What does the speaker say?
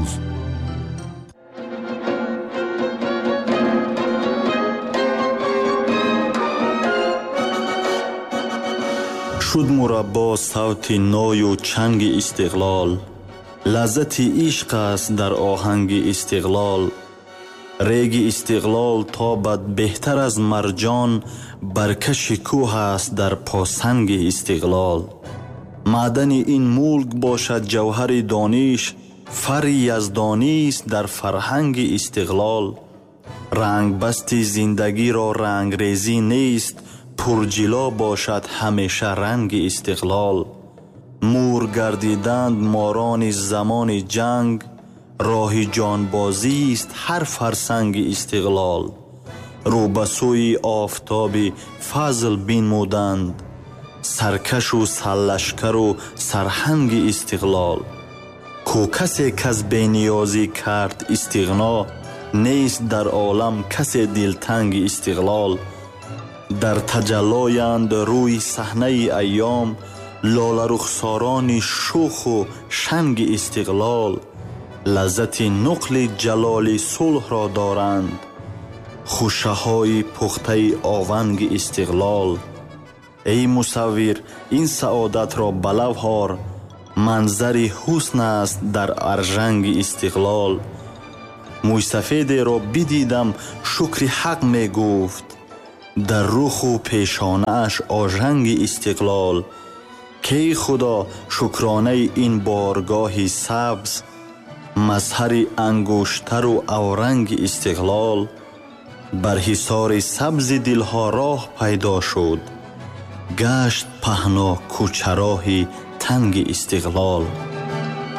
امروز. شد مربا صوت نای و چنگ استقلال، لذت عشق است در آهنگ استقلال. ریگ استقلال تابد بهتر از مرجان، برکش کوه است در پاسنگ استقلال. معدن این ملک باشد جوهر دانش، فر یزدانی است در فرهنگ استقلال. رنگ بست زندگی را رنگ ریزی نیست، پرجلا باشد همیشه رنگ استقلال. مور گردیدند ماران زمان جنگ، راه جانبازی است هر فرسنگ استقلال. رو به سوی آفتاب فضل بنمودند، سرکش و سرلشکر و سرهنگ استقلال. کو کسی کس بینیازی کرد استغنا، نیست در عالم کسی دلتنگ استقلال. در تجلایند روی صحنه ایام، لاله رخساران شوخ و شنگ استقلال. لذت نقل جلال صلح را دارند، خوشه های پخته آونگ استقلال. ای مصور این سعادت را به لب آر، منظر حسن است در ارژنگ استقلال. موی سفید را بدیدم شکر حق می گفت، در رخ و پیشانه اش آژنگ استقلال. کی خدا شکرانه این بارگاه سبز، مظهر انگشتر و اورنگ استقلال. بر حصار سبز دلها راه پیدا شد، گشت پهنا کوچه راه تنگ استقلال.